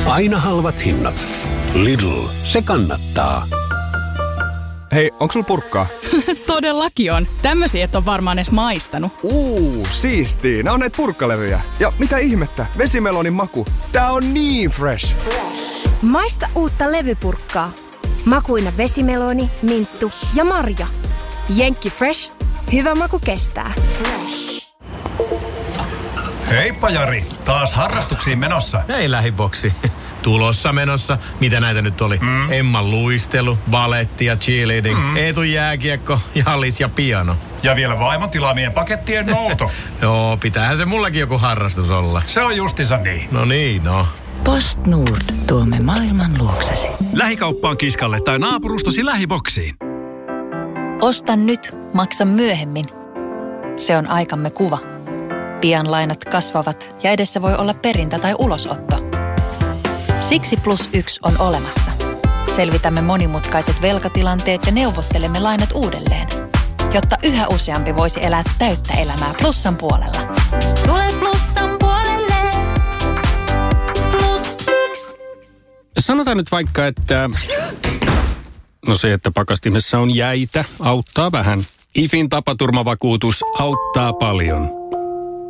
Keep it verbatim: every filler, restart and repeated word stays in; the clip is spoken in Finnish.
Aina halvat hinnat. Lidl, se kannattaa. Hei, onko sulla purkkaa? Todellakin on. Tämmösiä et ole varmaan edes maistanut. Uuu, siistii. Nää on näitä purkkalevyjä. Ja mitä ihmettä? Vesimelonin maku. Tää on niin fresh. Maista uutta levypurkkaa. Makuina vesimeloni, minttu ja marja. Jenkki Fresh. Hyvä maku kestää. Heippa Jari, taas harrastuksiin menossa. Hei lähiboksi. Tulossa menossa. Mitä näitä nyt oli? Mm. Emman luistelu, baletti ja cheerleading, mm. Eetu jääkiekko, jallis ja piano. Ja vielä vaimon tilaamien pakettien nouto. Joo, pitäähän se mullakin joku harrastus olla. Se on justiinsa niin. No niin, no. PostNord, tuomme maailman luoksesi. Lähikauppaan kiskalle tai naapurustasi lähiboksiin. Osta nyt, maksa myöhemmin. Se on aikamme kuva. Pian lainat kasvavat ja edessä voi olla perintä tai ulosotto. Siksi Plus yksi on olemassa. Selvitämme monimutkaiset velkatilanteet ja neuvottelemme lainat uudelleen, jotta yhä useampi voisi elää täyttä elämää Plussan puolella. Tule Plussan puolelle. Plus yksi. Sanotaan nyt vaikka, että... No se, että pakastimessa on jäitä, auttaa vähän. I F In tapaturmavakuutus auttaa paljon.